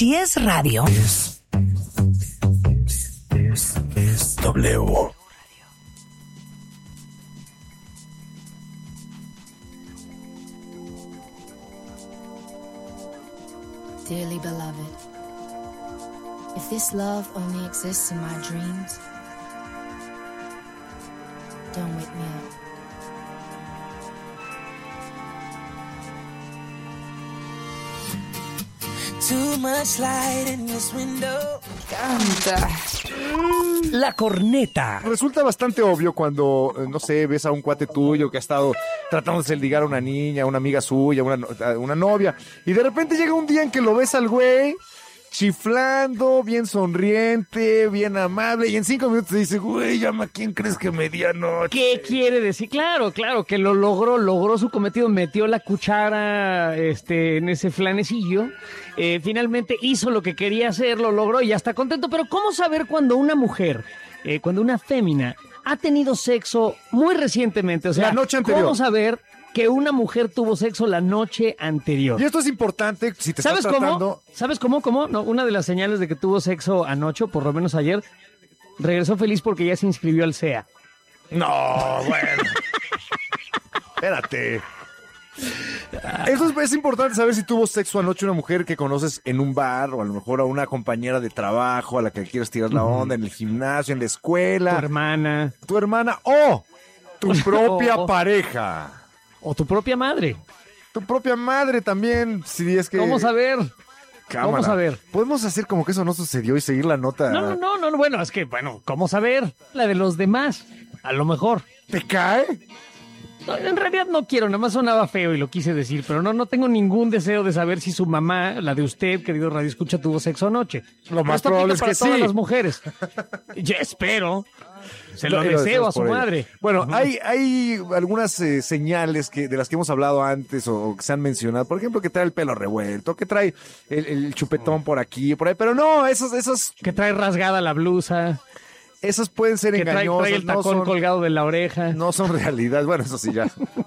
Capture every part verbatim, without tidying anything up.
Si es radio, Es, es, es W. Dearly beloved, if this love only exists in my dreams, don't wake me up. Too much light in this window. canta. La corneta. Resulta bastante obvio cuando, no sé, ves a un cuate tuyo que ha estado tratándose de ligar a una niña, a una amiga suya, una, a una novia, y de repente llega un día en que lo ves al güey chiflando, bien sonriente, bien amable, y en cinco minutos te dice, güey, llama, ¿quién crees que me di anoche? ¿Qué quiere decir? Claro, claro, que lo logró, logró su cometido, metió la cuchara este, en ese flanecillo, eh, finalmente hizo lo que quería hacer, lo logró y ya está contento. Pero ¿cómo saber cuando una mujer, eh, cuando una fémina ha tenido sexo muy recientemente? O sea, La noche anterior. ¿cómo saber que una mujer tuvo sexo la noche anterior? Y esto es importante si te ¿Sabes estás tratando... cómo? ¿Sabes cómo? ¿Cómo? No, una de las señales de que tuvo sexo anoche, por lo menos ayer, regresó feliz porque ya se inscribió al C E A. No, bueno. Espérate. Eso es, es importante saber si tuvo sexo anoche una mujer que conoces en un bar, o a lo mejor a una compañera de trabajo a la que quieres tirar la onda, en el gimnasio, en la escuela. Tu hermana. Tu hermana o tu propia O- pareja. O tu propia madre. Tu propia madre también, si es que... ¿Cómo saber? Cámara. ¿Cómo saber? Podemos hacer como que eso no sucedió y seguir la nota. No, no, no, no, no, bueno, es que, bueno, ¿cómo saber? La de los demás, a lo mejor. ¿Te cae? No, en realidad no quiero, nada más sonaba feo y lo quise decir, pero no, no tengo ningún deseo de saber si su mamá, la de usted, querido Radio Escucha, tuvo sexo anoche. Lo más Esto probable aplica es para que todas sí. las mujeres. Yo espero. Se lo Y lo deseo a deseas su por ella. madre. Bueno, hay, hay algunas eh, señales que de las que hemos hablado antes o, o que se han mencionado. Por ejemplo, que trae el pelo revuelto, que trae el, el chupetón por aquí, por ahí. Pero no, esos, esos, Que trae rasgada la blusa, esos pueden ser que trae, engañosos. trae el no tacón son- colgado de la oreja. No son realidad, bueno, eso sí ya.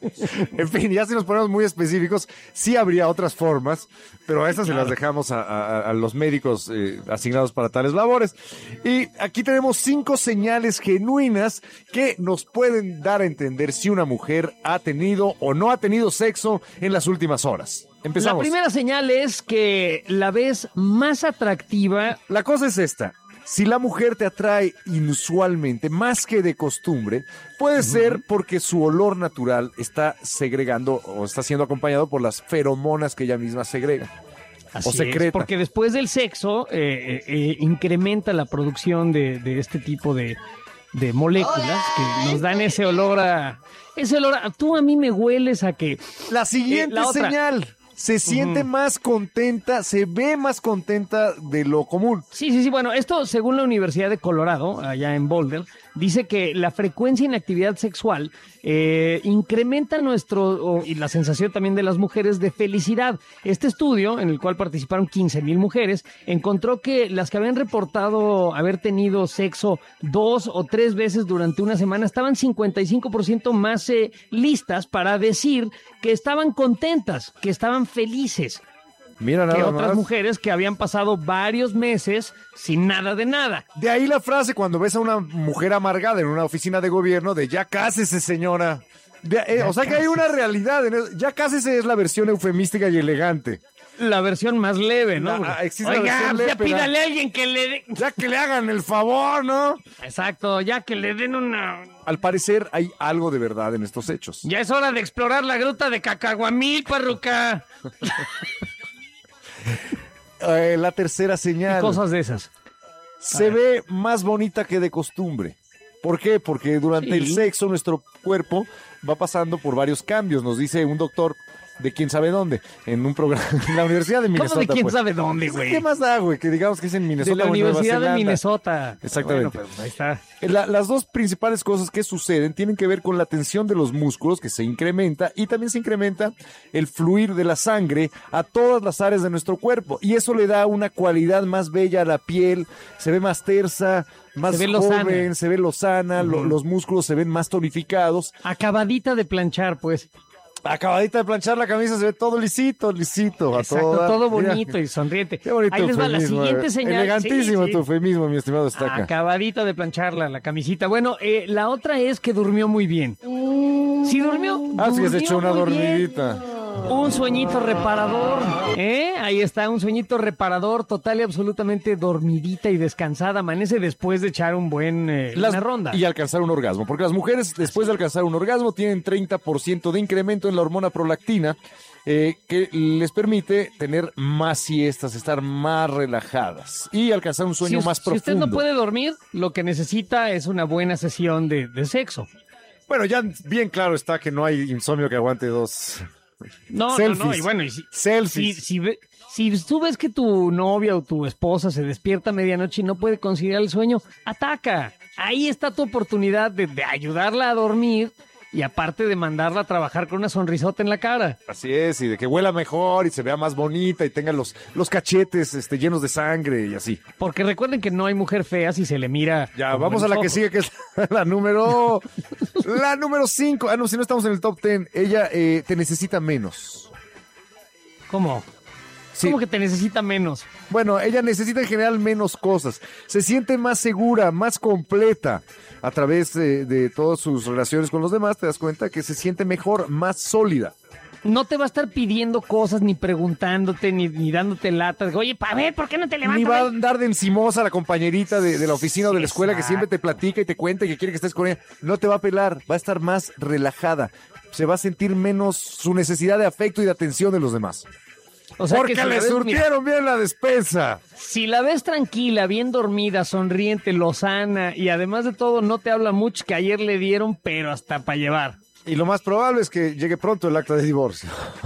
En fin, ya si nos ponemos muy específicos, sí habría otras formas, pero a esas se las dejamos a, a- a los médicos eh, asignados para tales labores. Y aquí tenemos cinco señales genuinas que nos pueden dar a entender si una mujer ha tenido o no ha tenido sexo en las últimas horas. Empezamos. La primera señal es que la ves más atractiva. La cosa es esta. Si la mujer te atrae inusualmente, más que de costumbre, puede ser porque su olor natural está segregando o está siendo acompañado por las feromonas que ella misma segrega. Así o secreta. es, porque después del sexo eh, eh, eh, incrementa la producción de, de este tipo de, de moléculas que nos dan ese olor a... Ese olor a... Tú a mí me hueles a que... La siguiente Eh, la otra. señal. Se siente más contenta, se ve más contenta de lo común. Sí, sí, sí. Bueno, esto según la Universidad de Colorado, allá en Boulder, dice que la frecuencia en actividad sexual eh, incrementa nuestro, o- y la sensación también de las mujeres de felicidad. Este estudio, en el cual participaron quince mil mujeres, encontró que las que habían reportado haber tenido sexo dos o tres veces durante una semana estaban cincuenta y cinco por ciento más eh, listas para decir que estaban contentas, que estaban felices. Mira Que nada otras más. mujeres que habían pasado varios meses sin nada de nada. De ahí la frase cuando ves a una mujer amargada en una oficina de gobierno de ya cásese, señora. De- eh, o sea que hay una realidad. En eso. Ya cásese es la versión eufemística y elegante. La versión más leve, ¿no? La- ah, existe la Oiga, versión ya lépera. pídale a alguien que le dé... Ya que le hagan el favor, ¿no? Exacto, ya que le den una... Al parecer hay algo de verdad en estos hechos. Ya es hora de explorar la gruta de Cacahuamil, parruca. Eh, la tercera Y señal. cosas de esas. Se ve más bonita que de costumbre. ¿Por qué? Porque durante Sí. el sexo nuestro cuerpo va pasando por varios cambios, nos dice un doctor de quién sabe dónde, en un programa en la Universidad de ¿Cómo Minnesota. de quién pues. sabe dónde, güey? ¿Qué más da, güey? Que digamos que es en Minnesota De la o en Nueva Universidad de Zelanda. Minnesota. Exactamente. Bueno, pues ahí está. La- las dos principales cosas que suceden tienen que ver con la tensión de los músculos, que se incrementa, y también se incrementa el fluir de la sangre a todas las áreas de nuestro cuerpo. Y eso le da una cualidad más bella a la piel, se ve más tersa, más Se ve joven, lozana. se ve lozana, lo- los músculos se ven más tonificados. Acabadita de planchar, pues. Acabadita de planchar la camisa, se ve todo lisito, lisito. A Exacto, toda. todo Mira, bonito y sonriente. qué bonito Ahí les va la eufemismo, siguiente eh. señal. Elegantísimo Sí, tu sí. eufemismo, mi estimado Estaca. Acabadita de plancharla, la camisita. Bueno, eh, la otra es que durmió muy bien. ¿Sí durmió? Ah, sí, has Durmió hecho una muy bien. dormidita. Un sueñito reparador, ¿eh? Ahí está, un sueñito reparador, total y absolutamente dormidita y descansada. Amanece después de echar un buen, eh, Las- una ronda. Y alcanzar un orgasmo, porque las mujeres después de alcanzar un orgasmo tienen treinta por ciento de incremento en la hormona prolactina, eh, que les permite tener más siestas, estar más relajadas y alcanzar un sueño si, más si profundo. usted no puede dormir, lo que necesita es una buena sesión de, de sexo. Bueno, ya bien claro está que no hay insomnio que aguante dos No, no, selfies. no, y bueno, y si, si, Selfies. si, ve- si tú ves que tu novia o tu esposa se despierta a medianoche y no puede conciliar el sueño, ataca. Ahí está tu oportunidad de, de ayudarla a dormir y aparte de mandarla a trabajar con una sonrisota en la cara. Así es, y de que huela mejor y se vea más bonita y tenga los, los cachetes este, llenos de sangre y así. Porque recuerden que no hay mujer fea si se le mira. Ya, con vamos a la buenos que ojos. sigue, que es la número... la número cinco. Ah, no, si no estamos en el top ten. Ella eh, te necesita menos. ¿Cómo? Sí. ¿Cómo que te necesita menos? Bueno, ella necesita en general menos cosas. Se siente más segura, más completa. A través de, de todas sus relaciones con los demás, te das cuenta que se siente mejor, más sólida. No te va a estar pidiendo cosas, ni preguntándote, ni, ni dándote latas. Oye, a ver, ¿por qué no te levantas? Ni va a andar de encimosa la compañerita de, de la oficina o de la escuela que siempre te platica y te cuenta y que quiere que estés con ella. No te va a pelar, va a estar más relajada. Se va a sentir menos su necesidad de afecto y de atención de los demás. O sea, Porque que si le la ves, mira, surtieron bien la despensa. si la ves tranquila, bien dormida, sonriente, lozana y además de todo no te habla mucho, que ayer le dieron, pero hasta para llevar. Y lo más probable es que llegue pronto el acta de divorcio.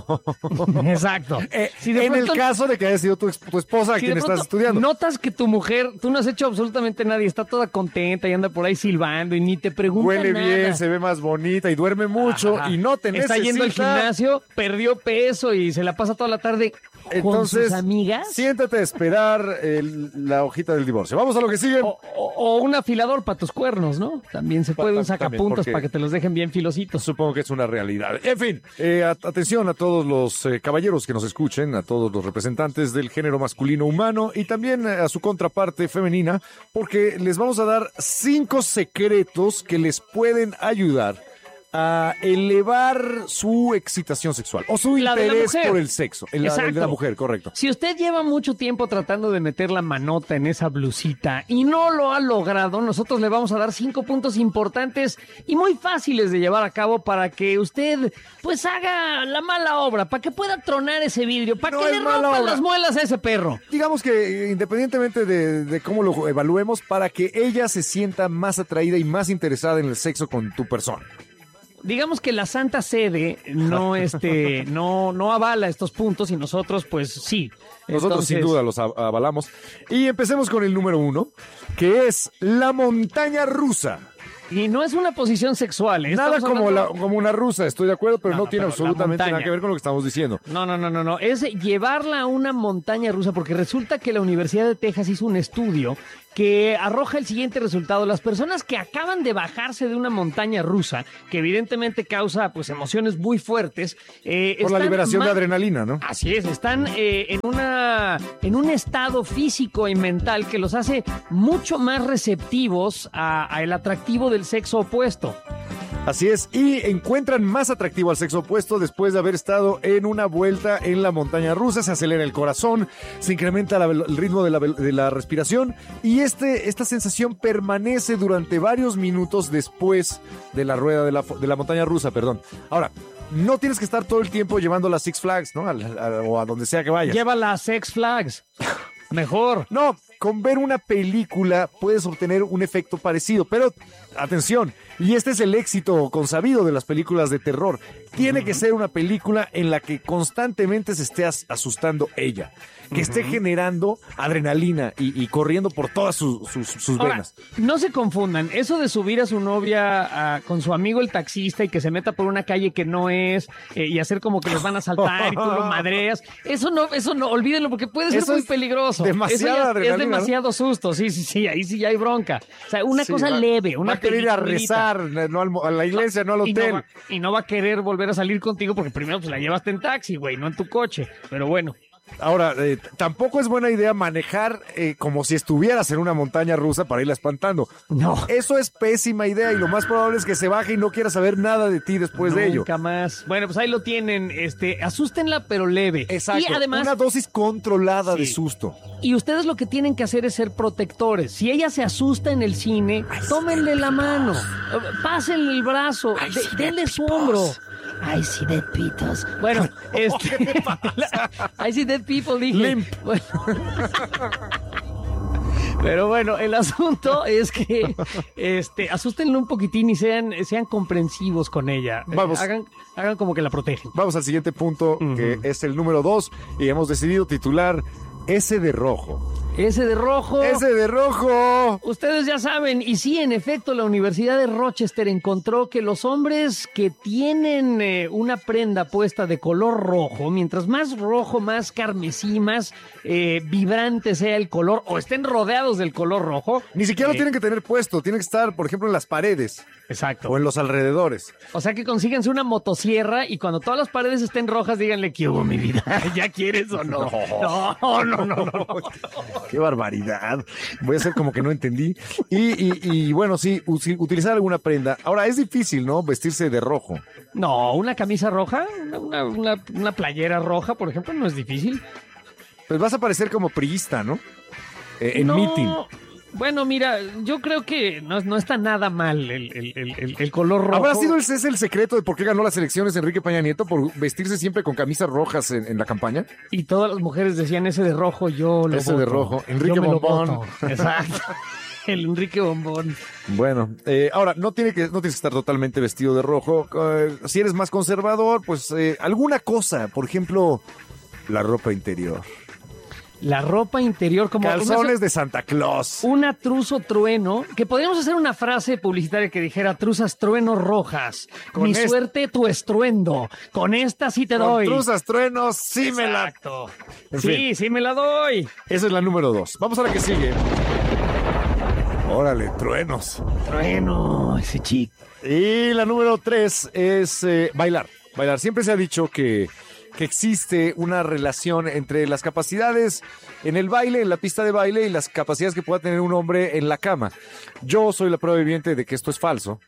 Exacto. Eh, Si de en pronto- el caso de que haya sido tu, ex- tu esposa a si de quien estás pronto estudiando. notas que tu mujer, tú no has hecho absolutamente nada y está toda contenta y anda por ahí silbando y ni te pregunta Huele nada. bien, se ve más bonita y duerme mucho Ajá. y no te Está necesita. yendo al gimnasio, perdió peso y se la pasa toda la tarde con Entonces, sus amigas. siéntate a esperar el- la hojita del divorcio. Vamos a lo que sigue. O, o- o un afilador para tus cuernos, ¿no? También se puede, un También, sacapuntas porque- para que te los dejen bien filositos. Supongo que es una realidad. En fin, eh, at- atención a todos los eh, caballeros que nos escuchen, a todos los representantes del género masculino humano y también eh, a su contraparte femenina, porque les vamos a dar cinco secretos que les pueden ayudar a elevar su excitación sexual o su La de la interés mujer. por el sexo. El, la- el de la Exacto. mujer, correcto. Si usted lleva mucho tiempo tratando de meter la manota en esa blusita y no lo ha logrado, nosotros le vamos a dar cinco puntos importantes y muy fáciles de llevar a cabo para que usted pues haga la mala obra, para que pueda tronar ese vidrio, para No que es le mala rompan obra. las muelas a ese perro. Digamos que eh, independientemente de, de cómo lo evaluemos, para que ella se sienta más atraída y más interesada en el sexo con tu persona. Digamos que la Santa Sede no este no no avala estos puntos y nosotros pues sí. Nosotros sin Entonces, duda los a- avalamos. Y empecemos con el número uno, que es la montaña rusa. Y no es una posición sexual. ¿eh? Nada Estamos como, hablando- la, como una rusa, estoy de acuerdo, pero no, No, tiene pero la absolutamente nada montaña. que ver con lo que estamos diciendo. No, no, no, no, no. Es llevarla a una montaña rusa, porque resulta que la Universidad de Texas hizo un estudio que arroja el siguiente resultado. Las personas que acaban de bajarse de una montaña rusa, que evidentemente causa pues emociones muy fuertes. eh, Por la están liberación de ma- adrenalina, ¿no? Así es, están eh, en una en un estado físico y mental que los hace mucho más receptivos a, a el atractivo del sexo opuesto. Así es, y encuentran más atractivo al sexo opuesto después de haber estado en una vuelta en la montaña rusa. Se acelera el corazón, se incrementa la vel- el ritmo de la, vel- de la respiración y este, esta sensación permanece durante varios minutos después de la rueda de la, fo- de la montaña rusa, perdón. Ahora, no tienes que estar todo el tiempo llevando las Six Flags, ¿no? Al- a- o a donde sea que vayas. Lleva las Sex Flags. Mejor. No, con ver una película puedes obtener un efecto parecido, pero atención, y este es el éxito consabido de las películas de terror. Tiene que ser una película en la que constantemente se esté as- asustando ella, que esté generando adrenalina y, y corriendo por todas su- sus- sus Ahora, venas. no se confundan. Eso de subir a su novia a- con su amigo el taxista y que se meta por una calle que no es eh, y hacer como que les van a saltar y tú lo madreas. Eso no, eso no, olvídenlo porque puede ser Eso muy es peligroso. demasiada Eso ya es- adrenalina, es demasiado susto. Sí, sí, sí. Ahí sí ya hay bronca. O sea, una Sí, cosa va- leve, va una a querer ir a peliculita. rezar bar, no al, a la iglesia, no al Y hotel. no, va, y no va a querer volver a salir contigo porque primero pues la llevaste en taxi, güey, no en tu coche. Pero bueno. Ahora, eh, tampoco es buena idea manejar eh, como si estuvieras en una montaña rusa para irla espantando. No. Eso es pésima idea y lo más probable es que se baje y no quiera saber nada de ti después de ello. Nunca más. Bueno, pues ahí lo tienen. Este, asústenla, pero leve. Exacto. Y además, una dosis controlada Sí. de susto. y ustedes lo que tienen que hacer es ser protectores. Si ella se asusta en el cine, tómenle la mano, eh, pásenle el brazo, de- denle su hombro. I see dead pitos. Bueno, este. I see dead people, dije. Limp. Bueno. Pero bueno, el asunto es que este, asústenle un poquitín y sean, sean comprensivos con ella. Vamos. Hagan, hagan como que la protegen. Vamos al siguiente punto, que es el número dos, y hemos decidido titular Ese de rojo. Ese de rojo. ¡Ese de rojo! Ustedes ya saben, y sí, en efecto, la Universidad de Rochester encontró que los hombres que tienen eh, una prenda puesta de color rojo, mientras más rojo, más carmesí, más eh, vibrante sea el color, o estén rodeados del color rojo. Ni siquiera eh, lo tienen que tener puesto, tiene que estar, por ejemplo, en las paredes Exacto. o en los alrededores. O sea que consíganse una motosierra y cuando todas las paredes estén rojas, díganle, ¿qué hubo, mi vida? ¿Ya quieres o no? No, no, no, no. no. ¡Qué barbaridad! Voy a hacer como que no entendí. Y, y, y bueno, sí, usi- utilizar alguna prenda. Ahora, es difícil, ¿no? Vestirse de rojo. No, una camisa roja, una, una, una, una playera roja, por ejemplo, no es difícil. Pues vas a parecer como priista, ¿no? Eh, en No, meeting. Bueno, mira, yo creo que no, no está nada mal el, el, el, el- el color rojo. ¿Habrá sido el, ese el secreto de por qué ganó las elecciones Enrique Peña Nieto? ¿Por vestirse siempre con camisas rojas en, en la campaña? Y todas las mujeres decían ese de rojo, yo lo Ese voto. de rojo, Enrique Yo me lo Bombón. voto. Exacto. El Enrique Bombón. Bueno, eh, ahora, no tiene que, no tienes que estar totalmente vestido de rojo. Eh, si eres más conservador, pues eh, alguna cosa, por ejemplo, la ropa interior. La ropa interior como Calzones una, de Santa Claus. una truzo trueno, que podríamos hacer una frase publicitaria que dijera truzas truenos rojas. Con Mi este- suerte, tu estruendo. Con esta sí te Con doy. truzas, truenos, sí me la... Exacto. En Sí, fin. sí me la doy. Esa es la número dos. Vamos a la que sigue. Órale, truenos. Trueno, ese chico. Y la número tres es eh, bailar. Bailar. Siempre se ha dicho que, que existe una relación entre las capacidades en el baile, en la pista de baile, y las capacidades que pueda tener un hombre en la cama. Yo soy la prueba viviente de que esto es falso.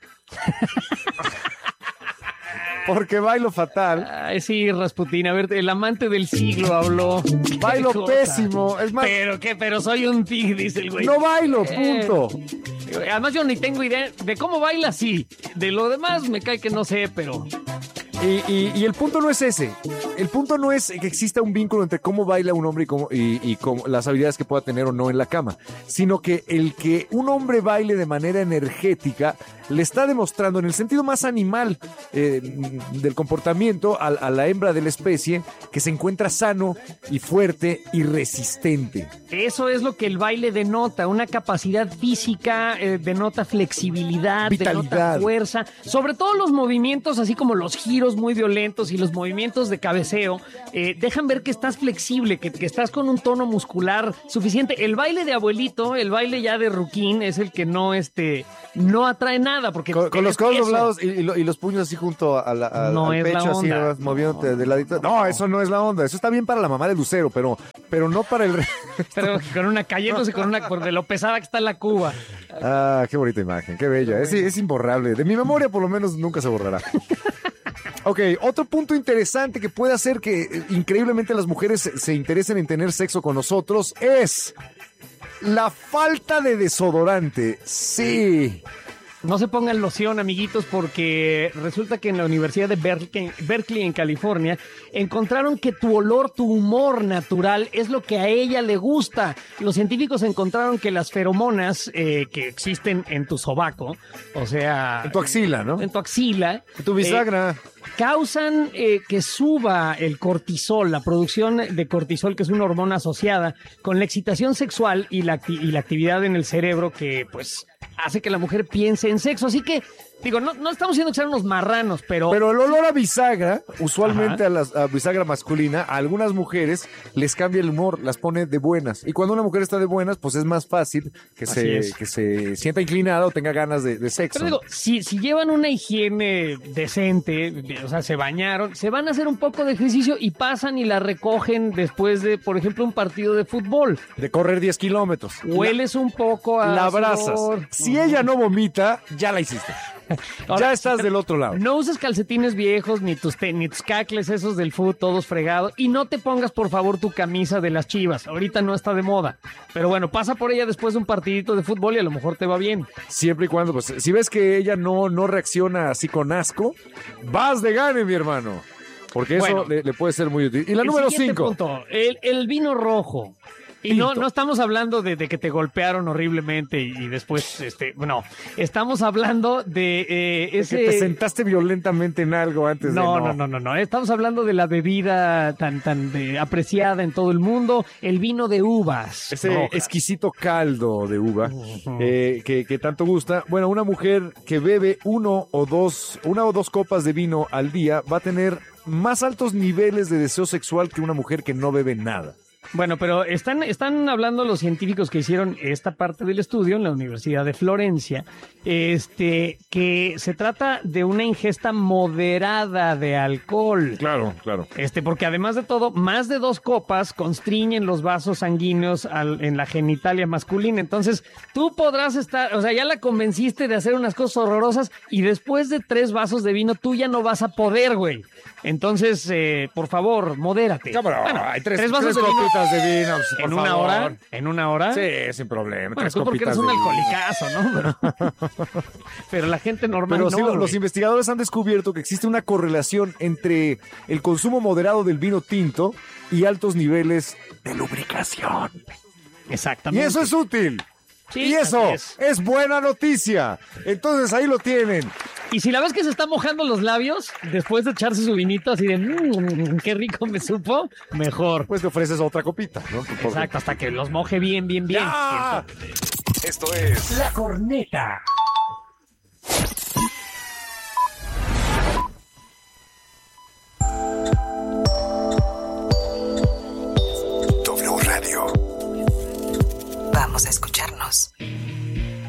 Porque bailo fatal. Ay, sí, Rasputín. A ver, el amante del siglo habló. Bailo Qué cosa. pésimo. Es más, Pero qué, pero soy un tig, dice el güey. no bailo, Eh, punto. Además, yo ni tengo idea de cómo baila, sí. De lo demás me cae que no sé, pero. Y, y- y el punto no es ese. El punto no es que exista un vínculo entre cómo baila un hombre y, cómo, y, y cómo- las habilidades que pueda tener o no en la cama, sino que el que un hombre baile de manera energética le está demostrando, en el sentido más animal eh, del comportamiento, a, a la hembra de la especie que se encuentra sano y fuerte y resistente. Eso es lo que el baile denota, una capacidad física, eh, denota flexibilidad, denota Vitalidad. fuerza, sobre todo los movimientos, así como los giros muy violentos y los movimientos de cabeceo, eh, dejan ver que estás flexible, que, que estás con un tono muscular suficiente. El baile de abuelito, el baile ya de ruquín, es el que no, este, no atrae nada, porque Con, con los es codos eso. doblados y, y lo- y los puños así junto a la- a- No al es la pecho, así onda. vas moviéndote de ladito. No, eso no es la onda. Eso está bien para la mamá de Lucero, pero, pero no para el... re- Pero con una cayéndose con una, por de lo pesada que está la cuba. Ah, qué bonita imagen, qué bella. Es, es imborrable. De mi memoria, por lo menos, nunca se borrará. Ok, otro punto interesante que puede hacer que eh, increíblemente las mujeres se, se interesen en tener sexo con nosotros es la falta de desodorante. Sí. No se pongan loción, amiguitos, porque resulta que en la Universidad de Berkeley, Berkeley, en California, encontraron que tu olor, tu humor natural es lo que a ella le gusta. Los científicos encontraron que las feromonas eh, que existen en tu sobaco, o sea... En tu axila, ¿no? En tu axila. En tu bisagra. eh, causan eh, que suba el cortisol, la producción de cortisol, que es una hormona asociada con la excitación sexual y la, acti- y la actividad en el cerebro que, pues, hace que la mujer piense en sexo. Así que Digo, no, no estamos diciendo que sean unos marranos, pero... Pero el olor a bisagra, usualmente Ajá. a, las, a bisagra masculina, a algunas mujeres les cambia el humor, las pone de buenas. Y cuando una mujer está de buenas, pues es más fácil que, Así se, es. que se sienta inclinada o tenga ganas de, de sexo. Pero digo, si, si llevan una higiene decente, o sea, se bañaron, se van a hacer un poco de ejercicio y pasan y la recogen después de, por ejemplo, un partido de fútbol. De correr diez kilómetros. Hueles un poco a La abrazas. sudor. Si ella no vomita, ya la hiciste. Ahora, Ya estás del otro lado. No uses calcetines viejos, ni tus, te- ni tus cacles esos del fútbol, todos fregados. Y no te pongas, por favor, tu camisa de las Chivas. Ahorita no está de moda. Pero bueno, pasa por ella después de un partidito de fútbol y a lo mejor te va bien. Siempre y cuando, pues, si ves que ella no, no reacciona así con asco, vas de gane, mi hermano. Porque eso Bueno. le, le puede ser muy útil. Y la El número siguiente cinco. punto, el, el vino rojo. Y no, Tinto. no estamos hablando de, de que te golpearon horriblemente y, y después, este, no, estamos hablando de eh, ese... Que te sentaste violentamente en algo antes No, de no, no, no, no. Estamos hablando de la bebida tan, tan eh, apreciada en todo el mundo, el vino de uvas. Ese rojas. exquisito caldo de uva eh, que, que tanto gusta. Bueno, una mujer que bebe uno o dos, una o dos copas de vino al día va a tener más altos niveles de deseo sexual que una mujer que no bebe nada. Bueno, pero están, están hablando los científicos que hicieron esta parte del estudio en la Universidad de Florencia, este, que se trata de una ingesta moderada de alcohol. Claro, claro. Este, porque además de todo, más de dos copas constriñen los vasos sanguíneos al- en la genitalia masculina. Entonces, tú podrás estar, o sea, ya la convenciste de hacer unas cosas horrorosas y después de tres vasos de vino, tú ya no vas a poder, güey. Entonces, eh, por favor, modérate. Cámara, Bueno, hay tres, tres vasos tres de vino copitas de vino, pues, por en una favor. hora. ¿En una hora? Sí, sin problema. Bueno, tres tú porque eres copitas un de vino. alcoholicazo, ¿no? Pero, pero la gente normal Pero no, sí, lo- los güey. investigadores han descubierto que existe una correlación entre el consumo moderado del vino tinto y altos niveles de lubricación. Y Exactamente. eso es útil. Sí, y eso así es. es. buena noticia. Entonces ahí lo tienen. Y si la ves que se está mojando los labios, después de echarse su vinito así de, mmm, qué rico me supo, mejor. Pues te ofreces otra copita, ¿no? Por- Exacto, hasta que los moje bien, bien, bien. ¡Ya! Esto es La corneta.